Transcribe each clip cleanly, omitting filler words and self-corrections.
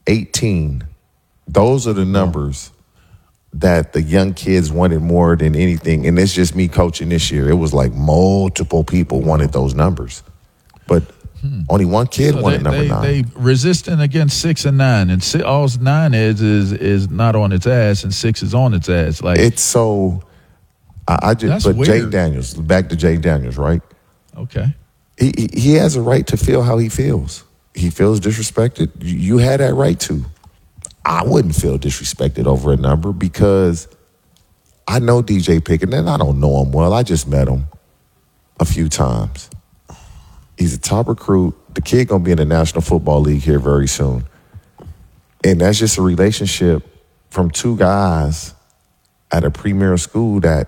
18. Those are the numbers that the young kids wanted more than anything. And it's just me coaching this year. It was like multiple people wanted those numbers. But only one kid wanted number 9. They resisting against 6 and 9. And all 9 is not on its ass, and 6 is on its ass. Like, it's so I just but weird. Jayden Daniels, back to Jayden Daniels, right? Okay. He has a right to feel how he feels. He feels disrespected. You had that right to. I wouldn't feel disrespected over a number because I know DJ Pickett, and I don't know him well. I just met him a few times. He's a top recruit. The kid going to be in the National Football League here very soon. And that's just a relationship from two guys at a premier school that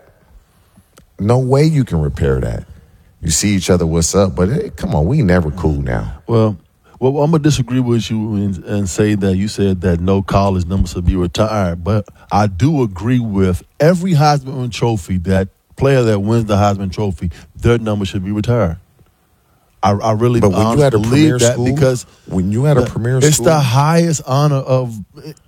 no way you can repair that. You see each other, what's up, but hey, come on, we never cool now. Well, I'm going to disagree with you and say that you said that no college number should be retired. But I do agree with every Heisman Trophy, that player that wins the Heisman Trophy, their number should be retired. I really believe that school, because when you had a premier school, it's the highest honor of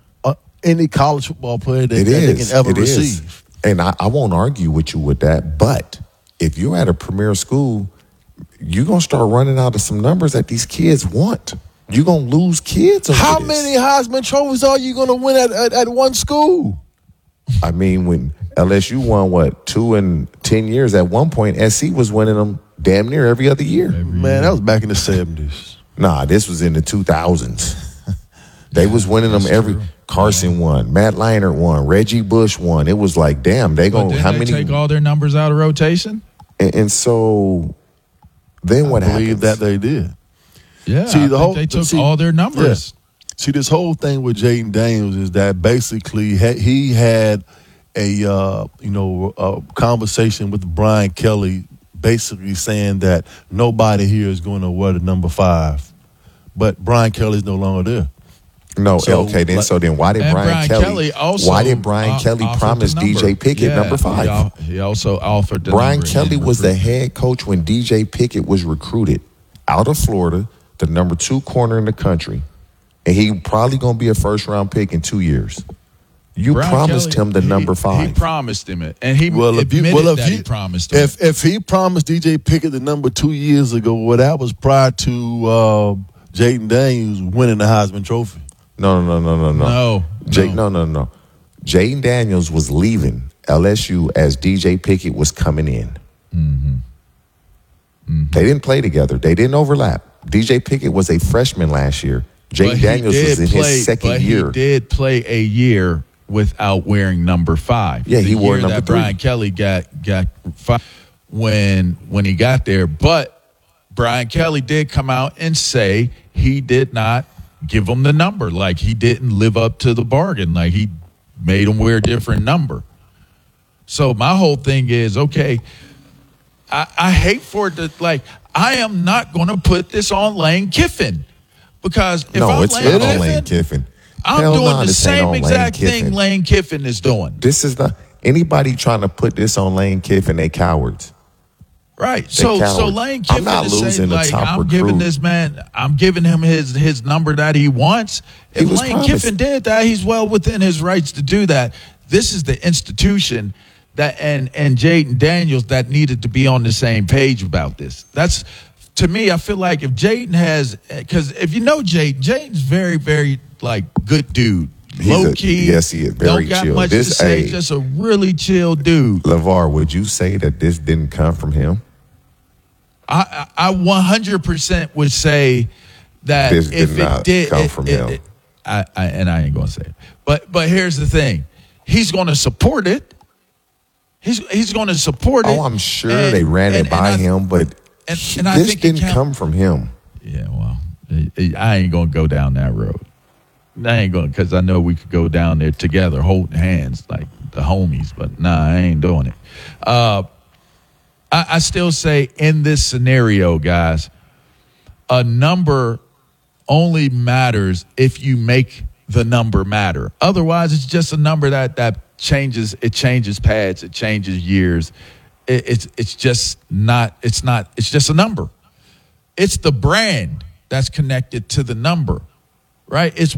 any college football player that they can ever receive. And I won't argue with you with that. But if you're at a premier school, you're going to start running out of some numbers that these kids want. You're going to lose kids over How this. many Heisman trophies are you going to win at one school? I mean, when LSU won, 2 in 10 years, at one point, SC was winning them damn near every other year. Man, that was back in the 70s. Nah, this was in the 2000s. They was winning them every. True. Carson won, Matt Leinart won, Reggie Bush won. It was like, damn, they going how many? Take all their numbers out of rotation? And so then what happened? I believe that they did. Yeah, See, they took all their numbers. Yeah. See, this whole thing with Jayden Daniels is that basically he had a conversation with Brian Kelly, basically saying that nobody here is going to wear the number 5, but Brian Kelly's no longer there. No, okay. Then why did Brian Kelly promise DJ Pickett number 5? He also offered the Brian number Kelly was the head coach when DJ Pickett was recruited out of Florida, the number 2 corner in the country, and he probably going to be a first-round pick in 2 years. Brian promised him the number 5. He promised him it, and he admitted that he promised him. If he promised DJ Pickett the number 2 years ago, well, that was prior to Jayden Daniels winning the Heisman Trophy. No. No. Jayden Daniels was leaving LSU as DJ Pickett was coming in. Mm-hmm. Mm-hmm. They didn't play together. They didn't overlap. DJ Pickett was a freshman last year. Jayden Daniels was in his second year. He did play a year without wearing number 5. Yeah, he wore number 3. Brian Kelly got 5 when he got there. But Brian Kelly did come out and say he did not give him the number. Like, he didn't live up to the bargain. Like, he made him wear a different number. So my whole thing is, okay, I hate for it to, like, I am not going to put this on Lane Kiffin. Because if it's not on Lane Kiffin. I'm doing the same exact thing Lane Kiffin is doing. This is not anybody trying to put this on Lane Kiffin. They cowards. Right. So Lane Kiffin is saying, like, I'm giving this man, I'm giving him his number that he wants. If Lane Kiffin did that, he's well within his rights to do that. This is the institution that and Jayden Daniels that needed to be on the same page about this. That's, to me, I feel like if Jayden has, because if you know Jayden's very, very, like, good dude. Low key. Yes, he is very chill. Don't got much to say, just a really chill dude. LeVar, would you say that this didn't come from him? I 100% would say that this if it did come from him. I ain't gonna say it. But here's the thing. He's gonna support it. He's gonna support it. Oh, I'm sure they ran it by him, but this didn't come from him. Yeah, well, I ain't gonna go down that road. I ain't going, because I know we could go down there together holding hands like the homies, but nah, I ain't doing it. I still say in this scenario, guys, a number only matters if you make the number matter. Otherwise, it's just a number that changes. It changes pads. It changes years. It's just not. It's just a number. It's the brand that's connected to the number, right? It's